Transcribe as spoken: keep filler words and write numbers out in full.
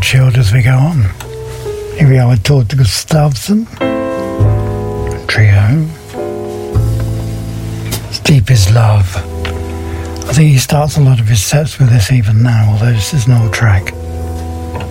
chilled as we go on. Here we are with Tord Gustavsson Trio. It's Deep Is Love. I think he starts a lot of his sets with this even now, although this is an old track.